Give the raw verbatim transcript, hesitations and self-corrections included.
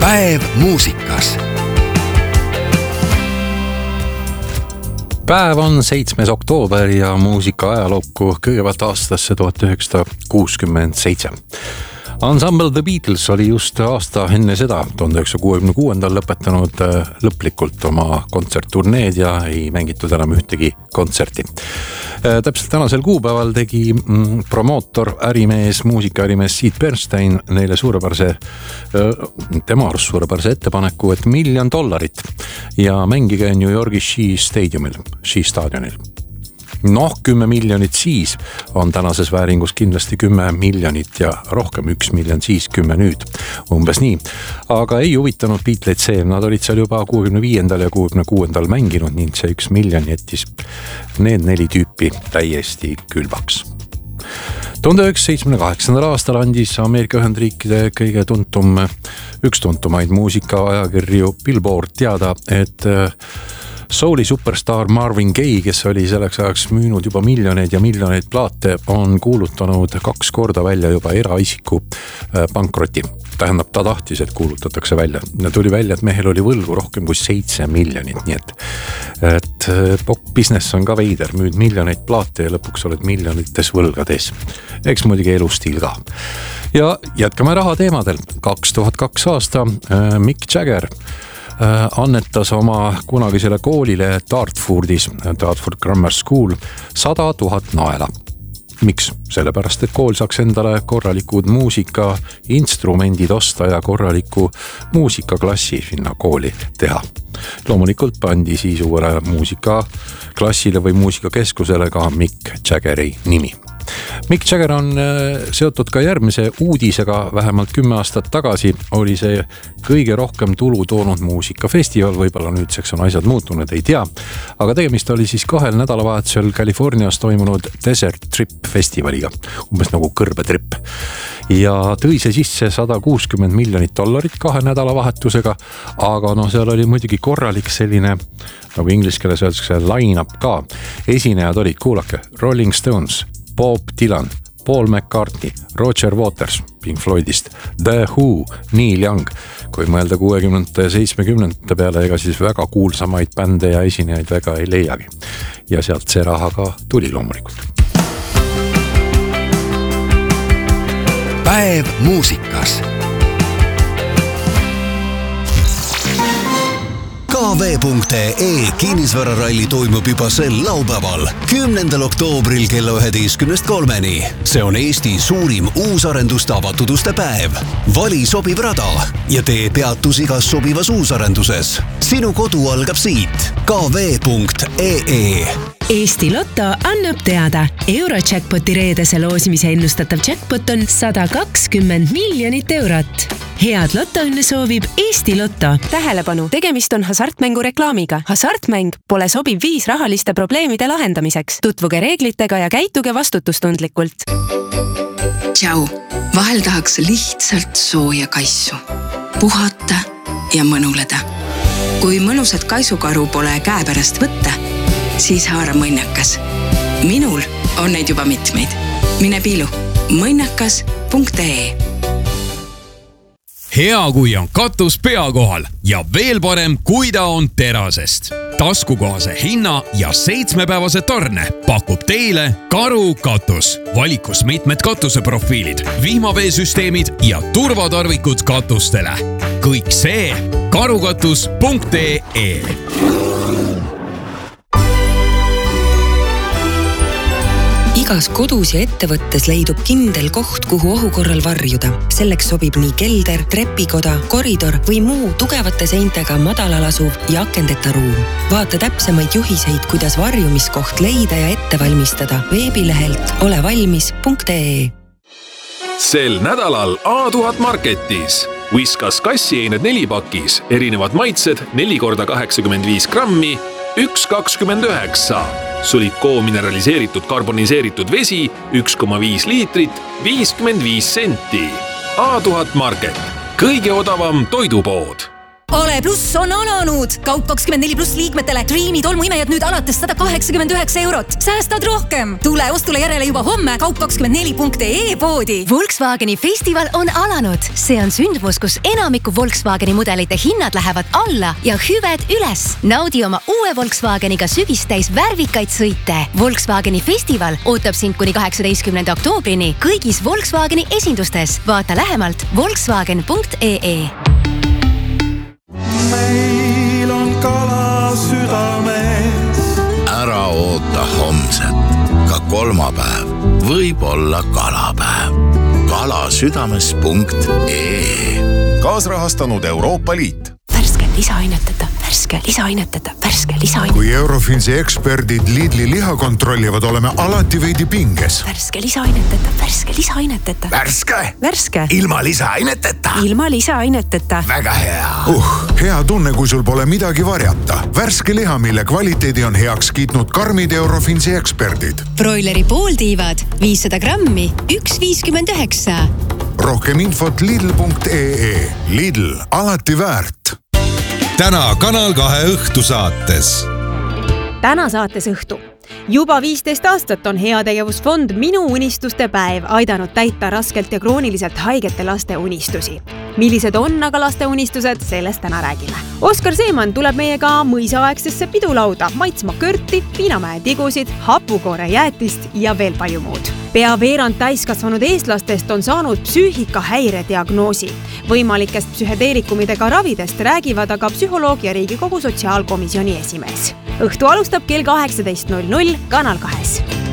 Päev muusikas. Päev on seitsmes oktoober ja muusika ajalukku kõigepealt aastasse tuhat üheksasada kuuskümmend seitse. Ensemble The Beatles oli just aasta enne seda, tuhande üheksasaja kuuekümne kuuendal lõpetanud lõplikult oma kontsertturneed ja ei mängitud enam ühtegi kontserti. Täpselt tänasel kuupäeval tegi promootor, ärimees, muusikaärimees Sid Bernstein neile suurepärase, tema arust suurepärase ettepaneku, et miljon dollarit ja mängige New Yorgi Shea Stadiumil, Shea Stadionil. Noh, kümme miljonit siis on tänases vääringus kindlasti kümme miljonit ja rohkem üks miljon siis kümme nüüd. Umbes nii. Aga ei huvitanud Beatleid see, nad olid seal juba kuuekümne viiendal ja kuuekümne kuuendal mänginud, ning see üks miljon jättis need neli tüüpi täiesti külvaks. tuhande üheksasaja seitsmekümne kaheksandal aastal andis Ameerika Ühendriikide kõige tuntum, üks tuntumaid muusikaajakirju Billboard teada, et souli superstar Marvin Gaye, kes oli selleks ajaks müünud juba miljoneid ja miljoneid plaate, on kuulutanud kaks korda välja juba eraisiku pankroti. Tähendab, ta tahtis, et kuulutatakse välja. Tuli välja, et mehel oli võlgu rohkem kui seitse miljonit, nii et, et pop business on ka veider, müüd miljoneid plaate ja lõpuks oled miljonites võlgades. Eks muidugi elustiil ka. Ja jätkame raha teemadel. kaks tuhat kaks aasta Mick Jagger annetas oma kunagisele koolile Dartfordis, Dartford Grammar School, sada tuhat naela. Miks? Sellepärast, et kool saaks endale korralikud muusika instrumendid osta ja korraliku muusikaklassi sinna kooli teha. Loomulikult pandi siis uuele muusikaklassile või muusikakeskusele ka Mick Jaggeri nimi. Mick Jagger on seotud ka järgmise uudisega. Vähemalt kümme aastat tagasi oli see kõige rohkem tulu toonud muusikafestival, võib-olla nüüdseks on asjad muutunud, ei tea, aga tegemist oli siis kahel nädalavahetusel Californias toimunud Desert Trip festivaliga, umbes nagu kõrbetripp, ja tõi see sisse sada kuuskümmend miljonit dollarit kahe nädalavahetusega, aga no seal oli muidugi korralik selline, nagu inglise keeles öeldakse, line-up ka. Esinejad olid, kuulake, Rolling Stones, Bob Dylan, Paul McCartney, Roger Waters, Pink Floydist, The Who, Neil Young. Kui mõelda kuuekümnendate ja seitsmekümnendate peale, ega siis väga kuulsamaid bände ja esinejaid väga ei leiagi. Ja sealt see raha ka tuli loomulikult. Päev muusikas. K V punkt E kinnisvararalli toimub juba sel laupäeval, kümnendal oktoobril kella üheteistkümnest kolmeni. See on Eesti suurim uusarenduste avatud uste päev. Vali sobiv rada ja tee peatus igas sobivas uusarenduses. Sinu kodu algab siit. K V punkt E Eesti Lotto annab teada. Eurojackpoti reedese loosimise ennustatav jackpot on sada kakskümmend miljonit eurot. Head Lottoõnne soovib Eesti Lotto. Tähelepanu, tegemist on hasartmängu reklaamiga. Hasartmäng pole sobiv viis rahaliste probleemide lahendamiseks. Tutvuge reeglitega ja käituge vastutustundlikult. Tšau, vahel tahaks lihtsalt sooja kaisu. Puhata ja mõnuleda. Kui mõnusat kaisukaru pole käepärast võtta, siis haara mõnnakas. Minul on neid juba mitmeid. Mine piilu mõnnakas punkt E. Hea, kui on katus pea kohal ja veel parem, kui ta on terasest. Taskukohase hinna ja seitsmepäevase tarne pakub teile Karu katus. Valikus mitmed katuseprofiilid, vihmaveesüsteemid ja turvatarvikud katustele. Kõik see karukatus punkt E. Igas kodus ja ettevõttes leidub kindel koht, kuhu ohu korral varjuda. Selleks sobib nii kelder, trepikoda, koridor või muu tugevate seintega madalal asuv ja akendeta ruum. Vaata täpsemaid juhiseid, kuidas varjumiskoht leida ja ette valmistada veebilehelt olevalmis punkt E. Sel nädalal A tuhat Marketis. Whiskas kassieined nelipakis, erinevad maitsed neli korda kaheksakümmend viis grammi, üks kakskümmend üheksa. Sulikoo mineraliseeritud karboniseeritud vesi, üks koma viis liitrit, viiskümmend viis senti. A tuhat Market. Kõige odavam toidupood. Ale pluss on alanud! Kaup kakskümmend neli pluss liikmetele Dreami tolmuimejad nüüd alates sada kaheksakümmend üheksa eurot. Säästad rohkem! Tule ostule järele juba homme kaup kakskümmend neli punkt ee poodi. Volkswageni festival on alanud. See on sündmus, kus enamiku Volkswageni mudelite hinnad lähevad alla ja hüved üles. Naudi oma uue Volkswageniga sügist täis värvikaid sõite. Volkswageni festival ootab sind kuni kaheksateistkümnenda oktoobrini kõigis Volkswageni esindustes. Vaata lähemalt volkswagen punkt ee. Meil on kala südames. Ära oota homset. Ka kolmapäev võib olla kalapäev. kalasüdames punkt ee. Kaasrahastanud Euroopa Liit. Värske lisaaineteta, värske lisaaineteta, värske lisaaineteta. Kui Eurofinsi eksperdid Lidli liha kontrollivad, oleme alati veidi pinges. Värske lisaaineteta, värske lisaaineteta. Värske? Värske. Ilma lisaaineteta? Ilma lisaaineteta. Väga hea. Uh, hea tunne, kui sul pole midagi varjata. Värske liha, mille kvaliteedi on heaks kiitnud karmid Eurofinsi eksperdid. Broileri pooltiivad, viissada grammi, üks viiskümmend üheksa. Rohkem infot lidl punkt ee. Lidl, alati väärt. Täna Kanal kahe õhtusaates. Täna saates õhtu. Juba viisteist aastat on heategevusfond Minu unistuste päev aidanud täita raskelt ja krooniliselt haigete laste unistusi. Millised on aga laste unistused, sellest täna räägime. Oskar Seeman tuleb meiega mõisaaegsesse pidulauda maitsma körti, Piinamäe tigusid, hapukoore jäätist ja veel palju muud. Pea veerand täiskasvanud eestlastest on saanud psüühikahäire diagnoosi. Võimalikest psühhedeerikumidega ravidest räägivad aga psühholoog ja Riigikogu sotsiaalkomisjoni esimees. Õhtu alustab kell kaheksateist null null Kanal kahes.